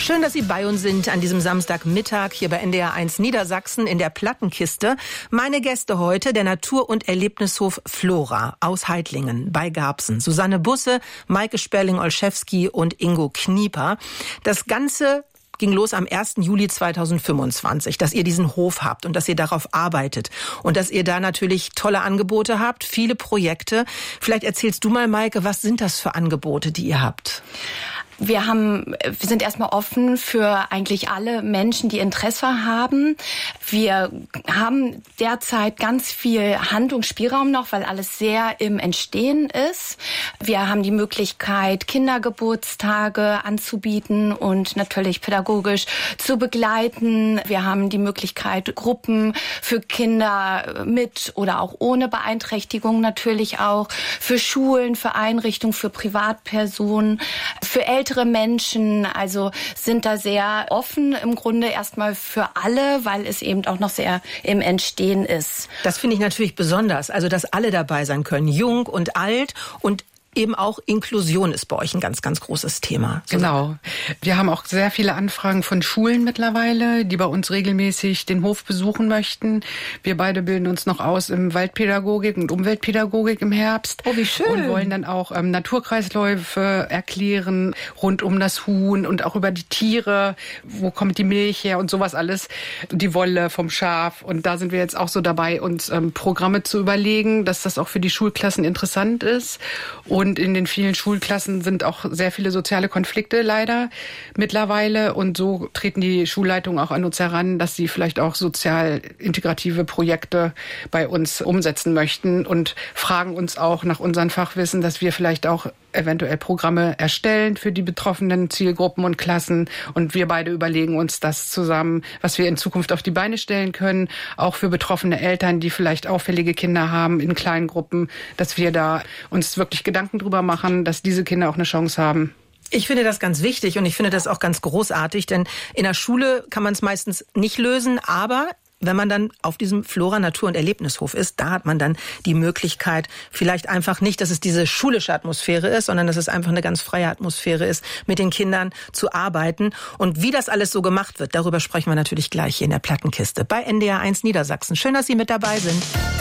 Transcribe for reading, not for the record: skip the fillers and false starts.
Schön, dass Sie bei uns sind an diesem Samstagmittag hier bei NDR 1 Niedersachsen in der Plattenkiste. Meine Gäste heute, der Natur- und Erlebnishof Flora aus Heidlingen bei Garbsen. Susanne Busse, Maike Sperling-Olszewski und Ingo Knieper. Das Ganze ging los am 1. Juli 2025, dass ihr diesen Hof habt und dass ihr darauf arbeitet und dass ihr da natürlich tolle Angebote habt, viele Projekte. Vielleicht erzählst du mal, Maike, was sind das für Angebote, die ihr habt? Wir sind erstmal offen für eigentlich alle Menschen, die Interesse haben. Wir haben derzeit ganz viel Handlungsspielraum noch, weil alles sehr im Entstehen ist. Wir haben die Möglichkeit, Kindergeburtstage anzubieten und natürlich pädagogisch zu begleiten. Wir haben die Möglichkeit, Gruppen für Kinder mit oder auch ohne Beeinträchtigung natürlich auch, für Schulen, für Einrichtungen, für Privatpersonen, für ältere Menschen, also sind da sehr offen im Grunde erstmal für alle, weil es eben auch noch sehr im Entstehen ist. Das finde ich natürlich besonders, also dass alle dabei sein können, jung und alt, und eben auch Inklusion ist bei euch ein ganz, ganz großes Thema. Genau. Wir haben auch sehr viele Anfragen von Schulen mittlerweile, die bei uns regelmäßig den Hof besuchen möchten. Wir beide bilden uns noch aus im Waldpädagogik und Umweltpädagogik im Herbst. Oh, wie schön. Und wollen dann auch Naturkreisläufe erklären rund um das Huhn und auch über die Tiere. Wo kommt die Milch her und sowas alles. Die Wolle vom Schaf. Und da sind wir jetzt auch so dabei, uns Programme zu überlegen, dass das auch für die Schulklassen interessant ist. Und in den vielen Schulklassen sind auch sehr viele soziale Konflikte leider mittlerweile. Und so treten die Schulleitungen auch an uns heran, dass sie vielleicht auch sozial integrative Projekte bei uns umsetzen möchten und fragen uns auch nach unserem Fachwissen, dass wir vielleicht auch eventuell Programme erstellen für die betroffenen Zielgruppen und Klassen. Und wir beide überlegen uns das zusammen, was wir in Zukunft auf die Beine stellen können. Auch für betroffene Eltern, die vielleicht auffällige Kinder haben in kleinen Gruppen, dass wir da uns wirklich Gedanken drüber machen, dass diese Kinder auch eine Chance haben. Ich finde das ganz wichtig und ich finde das auch ganz großartig, denn in der Schule kann man es meistens nicht lösen, aber wenn man dann auf diesem Flora Natur- und Erlebnishof ist, da hat man dann die Möglichkeit, vielleicht einfach nicht, dass es diese schulische Atmosphäre ist, sondern dass es einfach eine ganz freie Atmosphäre ist, mit den Kindern zu arbeiten. Und wie das alles so gemacht wird, darüber sprechen wir natürlich gleich hier in der Plattenkiste bei NDR 1 Niedersachsen. Schön, dass Sie mit dabei sind.